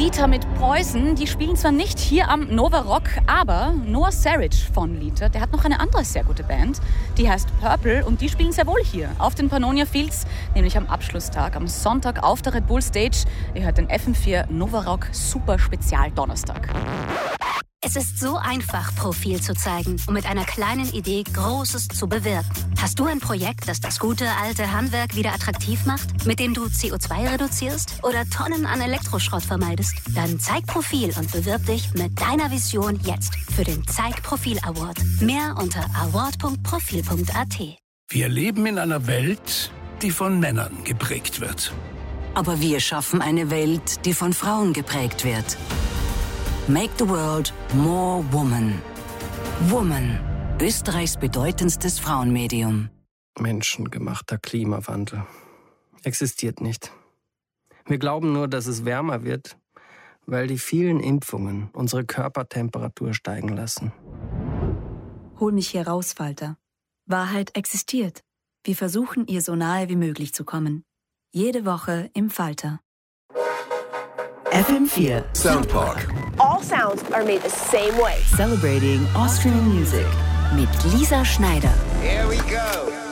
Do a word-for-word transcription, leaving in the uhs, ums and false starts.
Lita mit Poison, die spielen zwar nicht hier am Nova Rock, aber Noah Sarich von Lita, der hat noch eine andere sehr gute Band, die heißt Purple und die spielen sehr wohl hier auf den Pannonia Fields, nämlich am Abschlusstag, am Sonntag auf der Red Bull Stage. Ihr hört den F M vier Nova Rock Super Spezial Donnerstag. Es ist so einfach, Profil zu zeigen und mit einer kleinen Idee Großes zu bewirken. Hast du ein Projekt, das das gute alte Handwerk wieder attraktiv macht, mit dem du C O zwei reduzierst oder Tonnen an Elektroschrott vermeidest? Dann zeig Profil und bewirb dich mit deiner Vision jetzt für den Zeig Profil Award. Mehr unter award punkt profil punkt a t. Wir leben in einer Welt, die von Männern geprägt wird. Aber wir schaffen eine Welt, die von Frauen geprägt wird. Make the world more woman. Woman, Österreichs bedeutendstes Frauenmedium. Menschengemachter Klimawandel existiert nicht. Wir glauben nur, dass es wärmer wird, weil die vielen Impfungen unsere Körpertemperatur steigen lassen. Hol mich hier raus, Falter. Wahrheit existiert. Wir versuchen, ihr so nahe wie möglich zu kommen. Jede Woche im Falter. F M vier Soundpark. All sounds are made the same way. Celebrating Austrian music. Mit Lisa Schneider. Here we go.